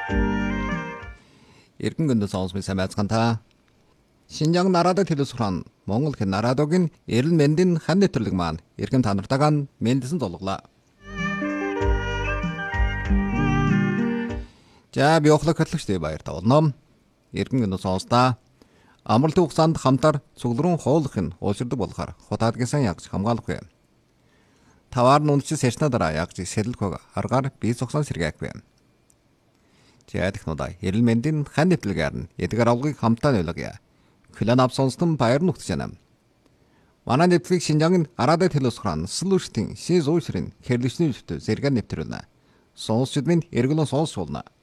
Эргэн гүндэ сонсмын сайн байцгаана. Шинжаан нарадад хэлсүрэн Монгол хэн нарадогийн эрүүл мэндийн хан нэвтрэлэг маань эргэн та нартайгаа мэдсэн зулглаа. За би охлог хөтлөгчтэй баяртай болно. Эргэн гүндэ сонстаа амралтын хугацаанд хамтар цугларан хуулах нь ууширдаг болохоор хутаадгийн сан ягч хамгаалах вэ. Таваар нүнчс ярьсна дараа ягч сэлэлхөг аргаар бие зогсон сэргээхгүй. Жаадахнуудаа эрүүл мэндийн хан нэвтрэлгээр нь эдгээр авлагыг хамтаа нөлөөгье. Хүлээн авч сонстон баяр нүгтж байна. Манай нэвтрэлийг Шинжаангийн арадад хэлсүрэн сүлүүртийн шин зуушрын хэрлэгчний зөвтө зэрэг нэвтрүүлнэ. Сонсчид минь эргэлэн сонсуулна.